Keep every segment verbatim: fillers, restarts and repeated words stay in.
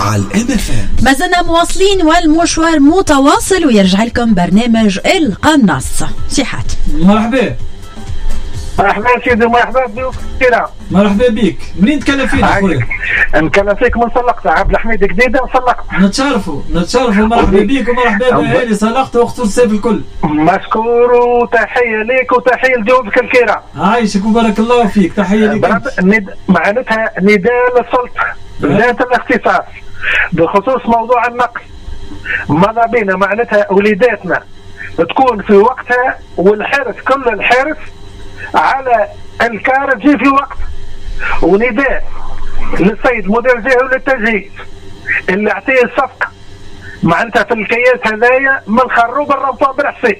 على الام اف ام. ما زلنا مواصلين والمشوار متواصل ويرجع لكم برنامج القناص. صحات مرحبا. مرحبا سيدي، مرحبا بك كثيرا. مرحبا بك. منين تكلم فينا خويا؟ نكلم فيك من سلقطة، عبد الحميد جديدة وسلقطة. نتشرفوا نتشرفوا. مرحبا بك ومرحبا باهالي سلقطة وقت الصيف الكل. مشكور وتحية ليك وتحية لضيوفك الكرام. عايشك وبارك الله فيك. تحية لك. ند... معناتها نداء للسلطة ذات الاختصاص بخصوص موضوع النقل. ماذا بينا معناتها وليداتنا تكون في وقتها، والحرص كل الحرص على الكار تجي في وقت. ونداء للسيد مدير الجهه وللتجهيز اللي اعطيه الصفقه معناتها في الكياس هذايا من خروب الرمطه بالحسين،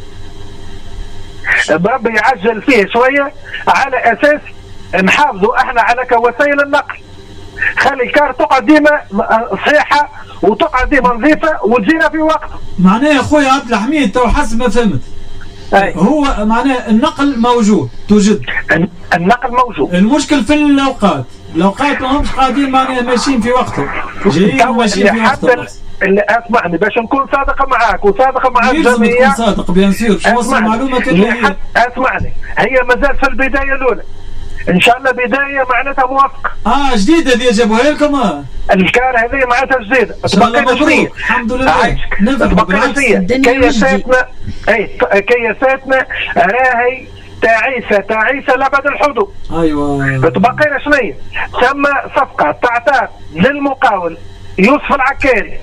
بربي يعجل فيه شويه على اساس نحافظوا احنا على كوسائل النقل. خلي الكار تقعد ديما صحيحه وتقعد ديما نظيفه وتجينا في وقت. معناه يا خويا عبد الحميد تو حسب ما فهمت أي. هو معناه النقل موجود توجد، النقل موجود، المشكل في الاوقات. الاوقات ما همش قاعدين معناها ماشيين في وقته، جايين ماشيين في وقته. اللي اسمعني باش نكون صادق معاك وصادق مع الجميع. تكون صادق بيان سور. شو وصل معلومه كده؟ اسمعني، هي مازال في البدايه الاولى ان شاء الله، بدايه معناتها موفقه. اه جديده اللي جابوها لكم. اه الكار هذه معناتها جديده. مبروك الحمد لله. نفرح كياساتنا. اي كياساتنا راهي تعيسه تعيسه لابد الحدود. ايوه بقينا شنية ثم صفقه تعتاد للمقاول يوسف العكاري.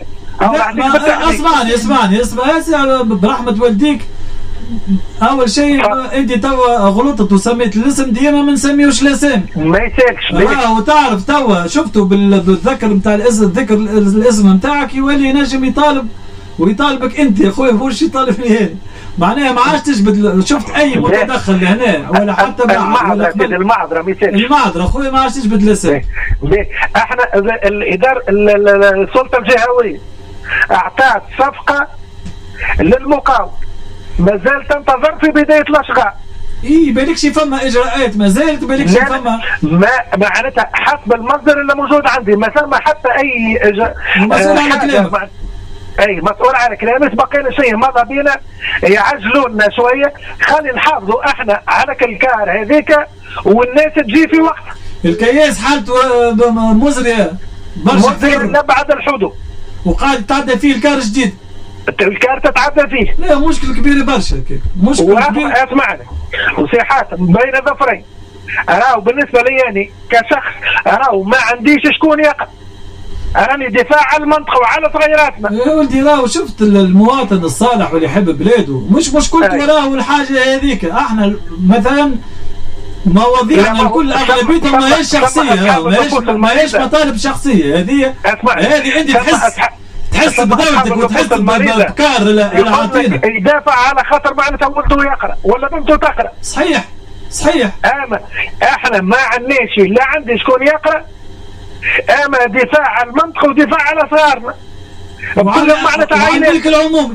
اسمعني اسمعني اسمعني برحمه والديك. اول شيء انت توا غلطت وسميت الاسم ديما ما نسميوش الاسم. ما يسالكش. اه وتعرف توا شفتوا بالذكر نتاع الاسم، ذكر الاسم نتاعك يولي ينجم يطالب ويطالبك انت يا خويا، مش يطالبني هنا. معناها ما عادش تجبد. شفت اي متدخل لهنا ولا حتى المعذره المعذره ما يسالكش. المعذره خويا ما عادش تجبد الاسم. احنا الاداره السلطه الجهويه اعطت صفقه للمقاول، مازال تنتظر في بدايه الاشغال. اي بالكش فما اجراءات مازالت بالكش فما ما معناتها حسب المصدر اللي موجود عندي ما ثم حتى اي إجراء. مسؤول على كلامك. اي مسؤول على كلامك. بقينا شيء ماذا بينا يعجلوا لنا شويه، خلي نحافظوا احنا على الكار هذيك والناس تجي في وقت. الكياس حالته مزريه برشا مزريه لابعد الحدود، وقاعد تعدى فيه الكار جديد. الكار تتعدى فيه. لا مشكل كبير برشا كيك. مشكل كبير. اسمعني وصيحات بين ظفرين. راهو بالنسبه لي يعني كشخص راهو ما عنديش شكون يقف. راني دفاع على المنطقه وعلى صغيراتنا. يا ولدي راهو شفت المواطن الصالح واللي يحب بلاده، مش مشكلته راهو الحاجه هذيك. احنا مثلا مواضيعنا الكل اغلبيتها ماهيش شخصيه، ماهيش ماهيش مطالب شخصيه. هذه هذه انت تحس تحس بدولتك وتحس بكار اللي عاطينا. يدافع على خاطر معناتها ولده يقرا ولا بنته تقرا. صحيح صحيح. اما احنا ما عندناش، لا عندي شكون يقرا، اما دفاع على المنطقه ودفاع على صغارنا. كلهم معناتها عاينين. وعلى الملك العمومي.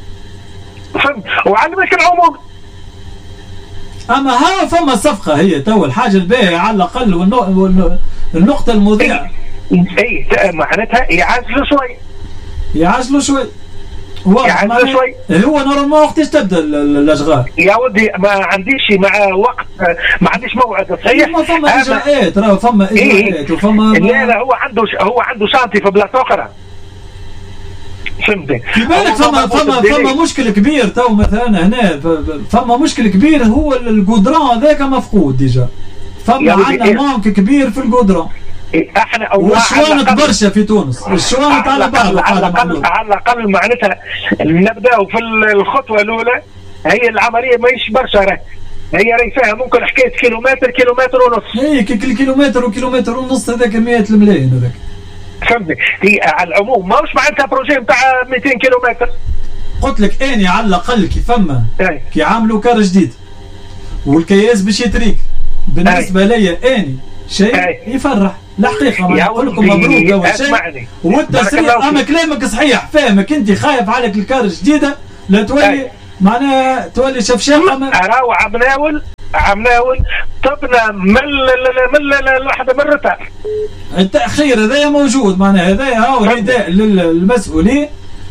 فهمت؟ وعلى الملك العمومي. اما ها فما صفقه هي تو الحاجه الباهيه على الاقل والنقطه المذيعه. اي معناتها يعجلوا شوي. يعجلوا شوي. يعجلوا شوي. هو نورمالمون وقتاش تبدا الاشغال؟ يا ودي ما عنديش مع وقت، ما عنديش موعد صحيح. ما فما اجراءات، راه فما اجراءات وفما. لا لا هو عنده هو عنده شانتي في بلاصه اخرى. فهمتني؟ في بالك فما فما فما مشكل كبير تو مثلا هنا، فما مشكل كبير هو الجودران هذاك مفقود ديجا. فما عندنا مانك كبير في الجودران. احنا والشوانط برشا في تونس، الشوانط على بعض. على الاقل على الاقل معناتها نبداو في الخطوه الاولى. هي العمليه ماهيش برشا، راهي هي راهي فيها ممكن حكايه كيلومتر كيلومتر ونص. اي كل كيلومتر وكيلومتر ونص هذاك مئات الملايين هذاك. فهمتني؟ هي على العموم ماهوش معناتها بروجي نتاع مئتين كيلومتر. قلت لك اني على الاقل كي فما كي عملوا كار جديد والكياس باش يتريك. بالنسبه ليا اني شيء يفرح الحقيقه. نقول لكم مبروك اول شيء والتسريع. اما كلامك صحيح، فاهمك انت خايف عليك الكار الجديده لا تولي معناها تولي شفشاقه. راهو عبناول عمناول طبنا من من لحظه مرتها. التاخير هذا موجود معناها هذا هو نداء للمسؤولين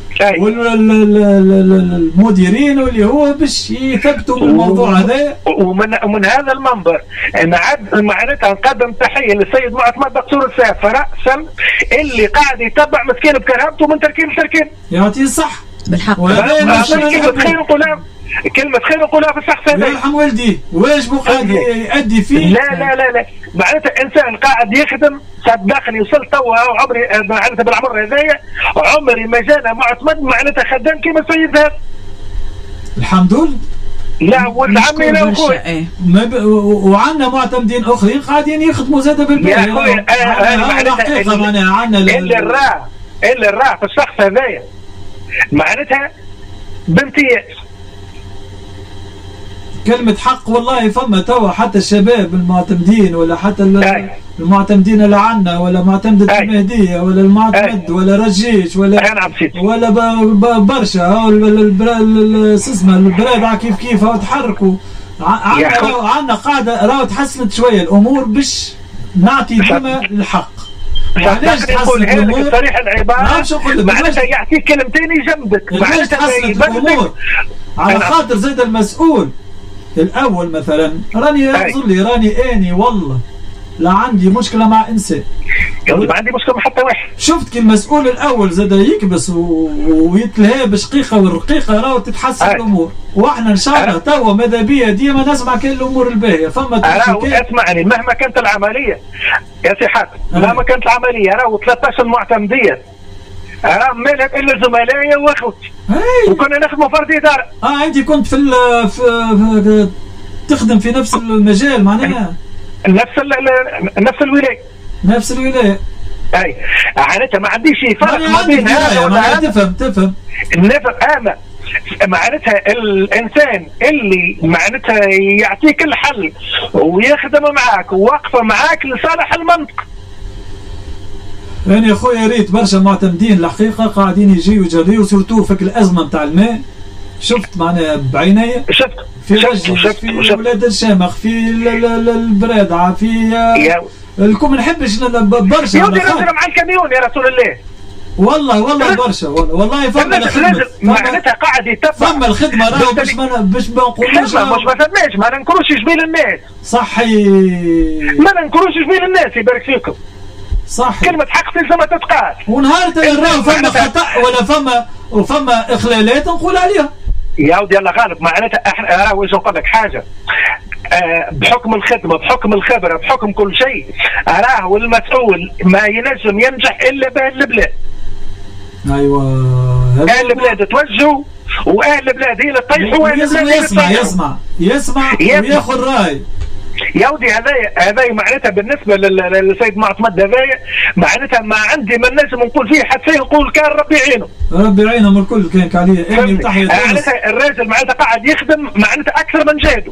والمديرين واللي هو باش يثبتوا الموضوع هذا. ومن ومن هذا المنبر نعد معناتها نقدم تحيه للسيد معتمد دكتور السيف راسا اللي قاعد يتبع مسكين بكرامته من تركين لتركين. يعطيه الصح بالحق. كلمة خير نقولها كلمة خير نقولها في الشخص هذا. يرحم والديه واجبه قاعد يأدي فيه. لا لا لا لا معناتها انسان قاعد يخدم صدقني وصلت توا عمري معناتها بالعمر هذايا عمري ما جانا معتمد معناتها خدام كيما السيد هذا. الحمد لله. لا ولد عمي لا اخويا ب... وعندنا معتمدين اخرين قاعدين يخدموا زاده بالبيت. يا اخويا انا معناتها معناها عندنا اللي الراه اللي الراه في الشخص هذايا معناتها بامتياز. كلمة حق والله فما توا حتى الشباب المعتمدين ولا حتى المعتمدين اللي عنا ولا معتمدة المهدية ولا المعتمد ولا رجيش ولا ولا برشا اسمها البرادعة كيف كيف تحركوا عنا عنا قاعدة راهو تحسنت شوية الأمور باش نعطي ديما الحق. علاش تحسن الامور؟ صريح العباره معناتها يعطيك كلمتين يجمدك معناتها تحسن الامور على خاطر زاد المسؤول الاول مثلا راني يحصل لي راني اني والله لا عندي مشكله مع انسان ما عندي مشكله مع حتى واحد. شفت كي المسؤول الاول زاد يكبس ويتلهى بشقيقه والرقيقه راهو تتحسن أي. الامور واحنا ان شاء الله توا ماذا بيا ديما نسمع كل الامور الباهيه. فما اسمعني مهما كانت العمليه يا سي حاتم مهما كانت العمليه راهو ثلاثة عشر معتمدين راه مالك الا زملائي واخوتي وكنا نخدموا فرد اداره. اه انت كنت في, في, في تخدم في نفس المجال معناها نفس نفس الولايه نفس الولايه. اي معناتها ما عنديش فرق ما بين هذا وهذا. تفهم تفهم نفهم انا معناتها الانسان اللي معناتها يعطيك الحل ويخدم معاك وواقفه معاك لصالح المنطقه. يعني يا خويا ريت برشا معتمدين الحقيقه قاعدين يجيو يجريو سورتو فك الازمه نتاع الماء. شفت معناها بعيني شفت في رجلي في ولاد الشامخ في البرادعه في الكم نحبش برشا. يا ودي رجل مع الكاميون يا رسول الله والله والله برشا والله والله فما الخدمه معناتها قاعد يتبع فما الخدمه راهو باش ما باش ما نقولوش مش ما فهمناش ما ننكروش جميل الناس صحي ما ننكروش جميل الناس يبارك فيكم صح. كلمة حق تلزم تتقال ونهار راهو فما خطأ ولا فما وفما إخلالات نقول عليها. يا ودي الله غالب معناتها احنا راهو باش نقول لك حاجة آه بحكم الخدمة بحكم الخبرة بحكم كل شيء راهو المسؤول ما ينجم ينجح إلا بأهل البلاد. أيوة أهل البلاد توجهوا وأهل البلاد هي اللي تطيحوا وأهل البلاد يسمع يسمع يسمع وياخذ رأي. يا ودي هذا هذا معناتها بالنسبه للسيد معتمد هذا معناتها ما عندي ما نجم نقول فيه حتى يقول كان ربي يعينه ربي يعينهم الكل كانك عليه اني تحيه معناتها الراجل معناتها قاعد يخدم معناتها اكثر من جهده.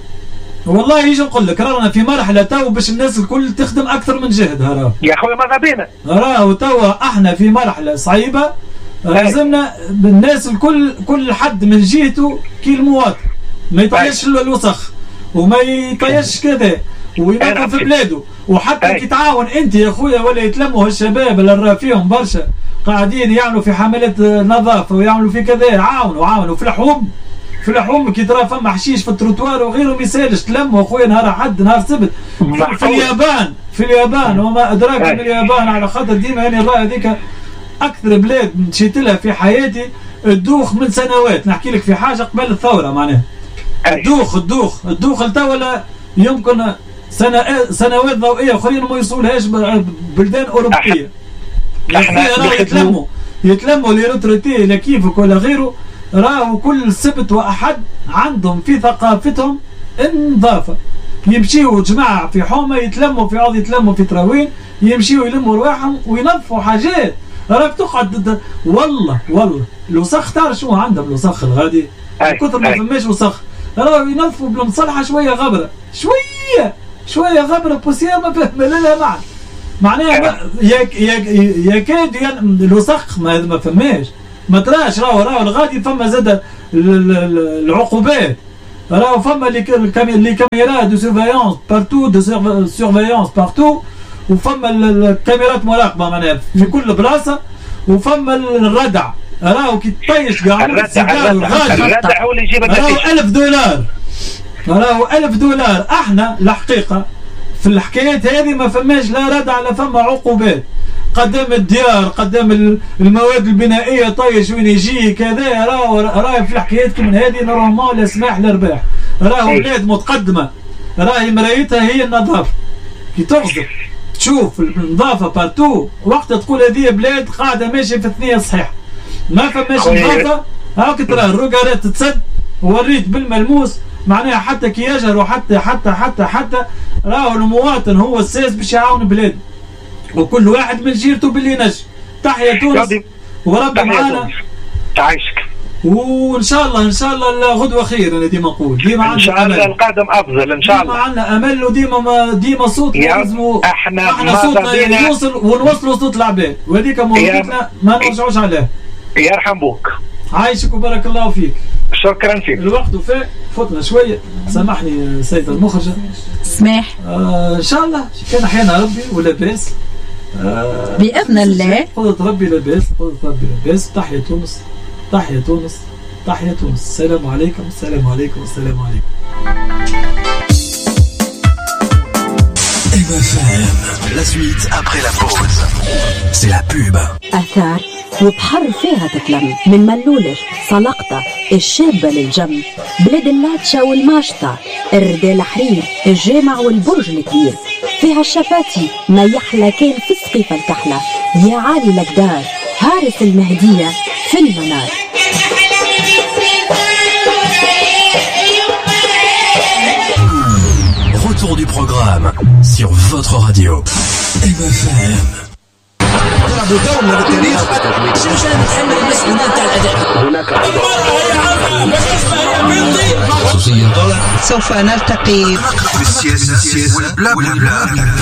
والله يجي نقول لك رانا في مرحله تو باش الناس الكل تخدم اكثر من جهدها راهو يا خويا ماذا بينا راهو توا احنا في مرحله صعيبه لازمنا الناس الكل كل حد من جهته كي المواطن ما يطيش الوسخ وما يطيش كذا وينظف في بلاده وحتى كي تعاون انت يا خويا ولا يتلموا الشباب اللي راه فيهم برشا قاعدين يعملوا في حملات نظافه ويعملوا في كذا عاونوا عاونوا في الحوم في الحوم كي ترى فما حشيش في التروتوار وغيره ما يسالش تلموا اخويا نهار حد نهار سبت في اليابان في اليابان وما ادراك من اليابان على خاطر ديما هاني الراي هذيك اكثر بلاد مشيت لها في حياتي الدوخ من سنوات نحكي لك في حاجه قبل الثوره معناها الدوخ الدوخ الدوخ لتوا لا يمكن سنة سنوات ضوئيه اخرين ما يوصلهاش بلدان اوروبيه. راهو يتلموا يتلموا لي روتريتي لا كيفك ولا غيره راهو كل سبت واحد عندهم في ثقافتهم النظافه يمشيوا جماعه في حومه يتلموا في عوض يتلموا في تراوين يمشيوا يلموا رواحهم وينظفوا حاجات راك تقعد والله والله الوسخ تعرف شو عندهم الوسخ الغادي كثر ما فماش وسخ راهو ينظفوا بالمصلحه شويه غبره شويه شويه غبره بوسير ما فهم لها معنى معناها يكاد الوسخ ما ما فماش ما تراش راهو راهو الغادي فما زاد العقوبات راهو فما لي كاميرات دو سيرفيونس بارتو دو سيرفيونس بارتو وفما الكاميرات مراقبه معناها في كل بلاصه وفما الردع راهو كي تطيش كاع الردع هو اللي يجيب راهو ألف دولار راهو ألف دولار. احنا الحقيقه في الحكايات هذه ما فماش لا ردع لا فما عقوبات قدام الديار قدام المواد البنائيه طيش وين يجي كذا. راهو راهي في الحكايات كيما هذه نورمال لا سماح لا رباح. راهو بلاد متقدمه راهي مرايتها هي النظافه. كي تغزف تشوف النظافه بارتو وقت تقول هذه بلاد قاعده ماشيه في الثنيه الصحيحه. ما فماش نظافه هاك ترى الرقارات تتسد وريت بالملموس معناها حتى كي يجهروا حتى حتى حتى حتى راهو المواطن هو الساس باش يعاون بلاده وكل واحد من جيرته باللي نجم. تحيا تونس وربي معانا تعيشك وان شاء الله ان شاء الله غدوه خير. انا ديما نقول ديما عندنا ان شاء الله القادم افضل ان شاء الله. ديما عندنا امل وديما ديما صوت لازم احنا احنا صوتنا يوصل ونوصلوا صوت العباد وهذيك موضوعنا ما نرجعوش عليها. يرحم بوك عايشك وبارك الله فيك. شكرا فيك. الوقت وفاء فوتنا شويه سامحني سيد المخرجه. سماح آه ان شاء الله كان احيانا ربي ولا باس آه باذن الله قدرة ربي لاباس قدرة ربي لاباس. تحيا تونس تحيا تونس تحيا تونس. السلام عليكم السلام عليكم السلام عليكم. M F M. La suite après la pause. C'est la pub. أثار وبحر فيها تتلم من ملولش صلقطة الشابة للجم بلاد اللاتشة والماشطة الردال حرير الجامع والبرج الكبير فيها الشفاتي ما يحلى كان في سقيفة الكحلة يا عالي الأقدار هارس المهدية في المنار. Retour du programme sur votre radio. M F M. دورنا للتاريخ مش انا متحمل المسؤوليه نتاع الاداء. هناك خصوصية سوف نلتقي بالسياسة والبلا بلا بلا